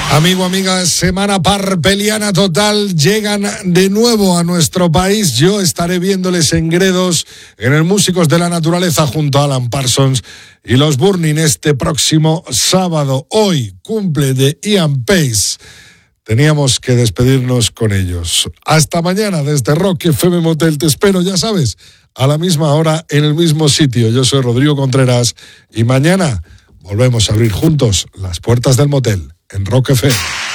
Amigo, amiga, semana parpeliana total, llegan de nuevo a nuestro país. Yo estaré viéndoles en Gredos, en el Músicos de la Naturaleza, junto a Alan Parsons y los Burning este próximo sábado. Hoy, cumple de Ian Pace. Teníamos que despedirnos con ellos. Hasta mañana desde Rock FM Motel. Te espero, ya sabes, a la misma hora, en el mismo sitio. Yo soy Rodrigo Contreras y mañana volvemos a abrir juntos las puertas del motel en Rock FM.